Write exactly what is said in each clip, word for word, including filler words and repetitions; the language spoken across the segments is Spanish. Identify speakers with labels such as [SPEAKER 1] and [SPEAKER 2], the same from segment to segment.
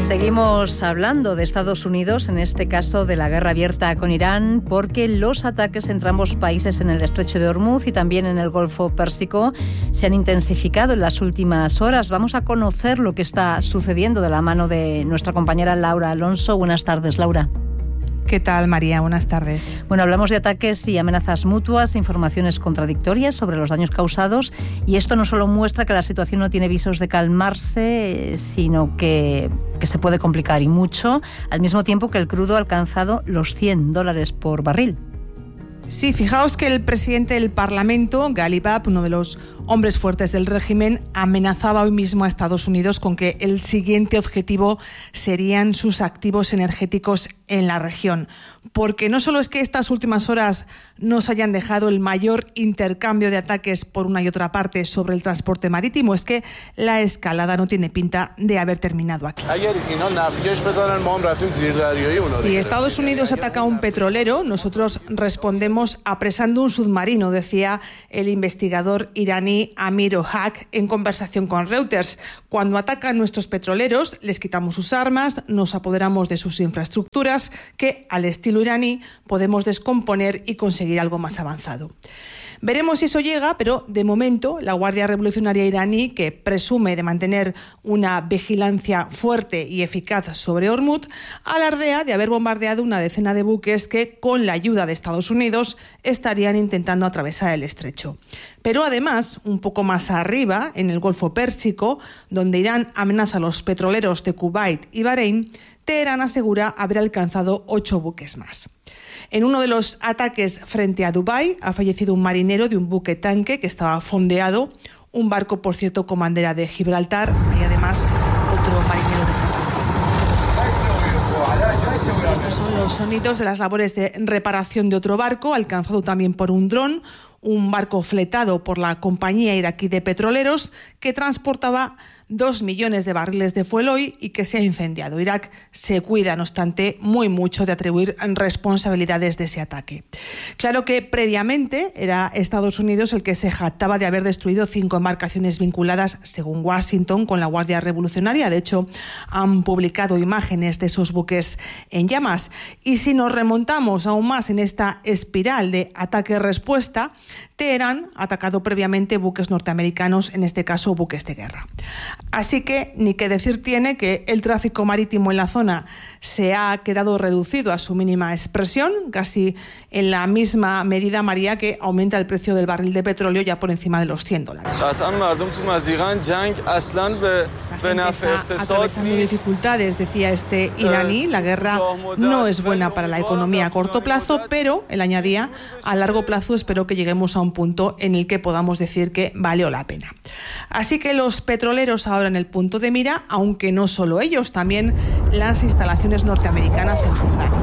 [SPEAKER 1] Seguimos hablando de Estados Unidos, en este caso de la guerra abierta con Irán, porque los ataques entre ambos países en el estrecho de Hormuz y también en el Golfo Pérsico se han intensificado en las últimas horas. Vamos a conocer lo que está sucediendo de la mano de nuestra compañera Laura Alonso. Buenas tardes, Laura.
[SPEAKER 2] ¿Qué tal, María? Buenas tardes.
[SPEAKER 1] Bueno, hablamos de ataques y amenazas mutuas, informaciones contradictorias sobre los daños causados, y esto no solo muestra que la situación no tiene visos de calmarse, sino que, que se puede complicar y mucho, al mismo tiempo que el crudo ha alcanzado los cien dólares por barril.
[SPEAKER 2] Sí, fijaos que el presidente del Parlamento, Ghalibab, uno de los hombres fuertes del régimen, amenazaba hoy mismo a Estados Unidos con que el siguiente objetivo serían sus activos energéticos en la región. Porque no solo es que estas últimas horas nos hayan dejado el mayor intercambio de ataques por una y otra parte sobre el transporte marítimo, es que la escalada no tiene pinta de haber terminado aquí. Si Estados Unidos ataca a un petrolero, nosotros respondemos apresando un submarino, decía el investigador iraní Amir Ohak en conversación con Reuters. Cuando atacan nuestros petroleros, les quitamos sus armas, nos apoderamos de sus infraestructuras, que al estilo iraní podemos descomponer y conseguir algo más avanzado. Veremos si eso llega, pero de momento la Guardia Revolucionaria iraní, que presume de mantener una vigilancia fuerte y eficaz sobre Hormuz, alardea de haber bombardeado una decena de buques que, con la ayuda de Estados Unidos, estarían intentando atravesar el estrecho. Pero además, un poco más arriba, en el Golfo Pérsico, donde Irán amenaza a los petroleros de Kuwait y Bahrein, Teherán asegura haber alcanzado ocho buques más. En uno de los ataques frente a Dubái ha fallecido un marinero de un buque tanque que estaba fondeado, un barco, por cierto, con bandera de Gibraltar, y además otro marinero desaparecido. Estos son los sonidos de las labores de reparación de otro barco, alcanzado también por un dron, un barco fletado por la compañía iraquí de petroleros que transportaba dos millones de barriles de fuel oil y que se ha incendiado. Irak se cuida, no obstante, muy mucho de atribuir responsabilidades de ese ataque. Claro que previamente era Estados Unidos el que se jactaba de haber destruido cinco embarcaciones vinculadas, según Washington, con la Guardia Revolucionaria. De hecho, han publicado imágenes de esos buques en llamas. Y si nos remontamos aún más en esta espiral de ataque-respuesta, Teherán ha atacado previamente buques norteamericanos, en este caso buques de guerra. Así que ni que decir tiene que el tráfico marítimo en la zona se ha quedado reducido a su mínima expresión, casi en la misma medida, María, que aumenta el precio del barril de petróleo ya por encima de los cien dólares. La gente está atravesando dificultades, decía este iraní. La guerra no es buena para la economía a corto plazo, pero, él añadía, a largo plazo espero que lleguemos a un punto en el que podamos decir que valió la pena. Así que los petroleros ahora en el punto de mira, aunque no solo ellos, también las instalaciones norteamericanas en Jordania.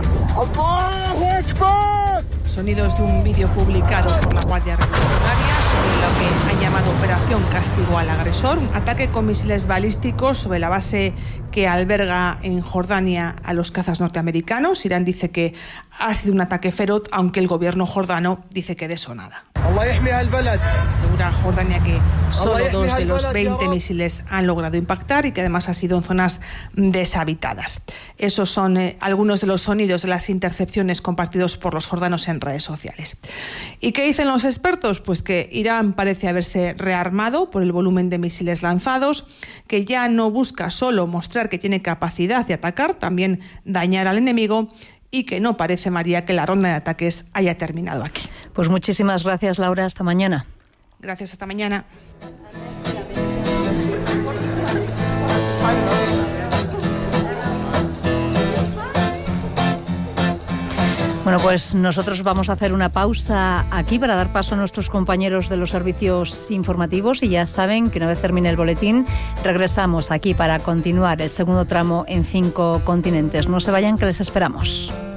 [SPEAKER 2] Sonidos de un vídeo publicado por la Guardia Revolucionaria sobre lo que han llamado Operación Castigo al Agresor, un ataque con misiles balísticos sobre la base que alberga en Jordania a los cazas norteamericanos. Irán dice que ha sido un ataque feroz, aunque el gobierno jordano dice que de eso nada. Asegura Jordania que solo dos de los veinte misiles han logrado impactar y que además ha sido en zonas deshabitadas. Esos son eh, algunos de los sonidos de las intercepciones compartidos por los jordanos en redes sociales. ¿Y qué dicen los expertos? Pues que Irán parece haberse rearmado por el volumen de misiles lanzados, que ya no busca solo mostrar que tiene capacidad de atacar, también dañar al enemigo, y que no parece, María, que la ronda de ataques haya terminado aquí.
[SPEAKER 1] Pues muchísimas gracias, Laura. Hasta mañana.
[SPEAKER 2] Gracias, hasta mañana.
[SPEAKER 1] Bueno, pues nosotros vamos a hacer una pausa aquí para dar paso a nuestros compañeros de los servicios informativos y ya saben que una vez termine el boletín regresamos aquí para continuar el segundo tramo en Cinco Continentes. No se vayan, que les esperamos.